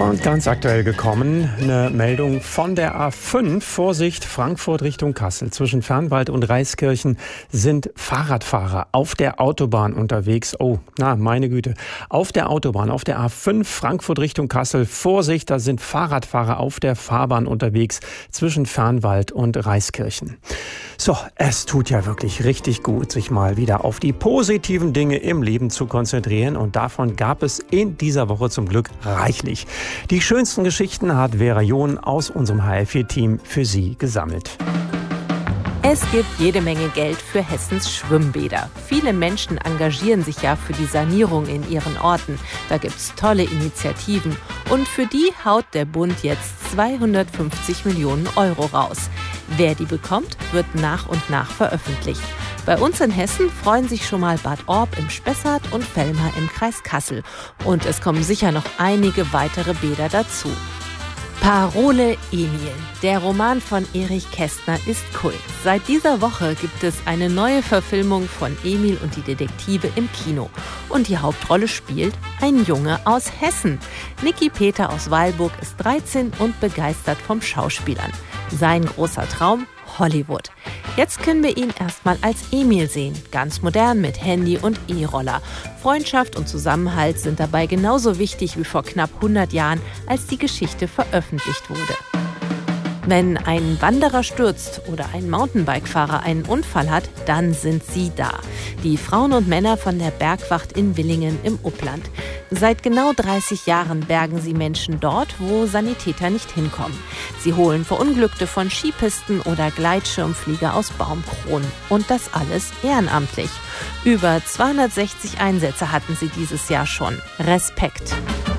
Und ganz aktuell gekommen, eine Meldung von der A5. Vorsicht, Frankfurt Richtung Kassel. Zwischen Fernwald und Reiskirchen sind Fahrradfahrer auf der Autobahn unterwegs. Oh, na, meine Güte. Auf der Autobahn, auf der A5 Frankfurt Richtung Kassel. Vorsicht, da sind Fahrradfahrer auf der Fahrbahn unterwegs zwischen Fernwald und Reiskirchen. So, es tut ja wirklich richtig gut, sich mal wieder auf die positiven Dinge im Leben zu konzentrieren. Und davon gab es in dieser Woche zum Glück reichlich. Die schönsten Geschichten hat Vera John aus unserem HR4-Team für Sie gesammelt. Es gibt jede Menge Geld für Hessens Schwimmbäder. Viele Menschen engagieren sich ja für die Sanierung in ihren Orten. Da gibt's tolle Initiativen. Und für die haut der Bund jetzt 250 Millionen Euro raus. Wer die bekommt, wird nach und nach veröffentlicht. Bei uns in Hessen freuen sich schon mal Bad Orb im Spessart und Velmar im Kreis Kassel. Und es kommen sicher noch einige weitere Bäder dazu. Parole Emil. Der Roman von Erich Kästner ist Kult. Seit dieser Woche gibt es eine neue Verfilmung von Emil und die Detektive im Kino. Und die Hauptrolle spielt ein Junge aus Hessen. Niki Peter aus Weilburg ist 13 und begeistert vom Schauspielern. Sein großer Traum? Hollywood. Jetzt können wir ihn erstmal als Emil sehen, ganz modern mit Handy und E-Roller. Freundschaft und Zusammenhalt sind dabei genauso wichtig wie vor knapp 100 Jahren, als die Geschichte veröffentlicht wurde. Wenn ein Wanderer stürzt oder ein Mountainbike-Fahrer einen Unfall hat, dann sind sie da. Die Frauen und Männer von der Bergwacht in Willingen im Upland. Seit genau 30 Jahren bergen sie Menschen dort, wo Sanitäter nicht hinkommen. Sie holen Verunglückte von Skipisten oder Gleitschirmflieger aus Baumkronen. Und das alles ehrenamtlich. Über 260 Einsätze hatten sie dieses Jahr schon. Respekt!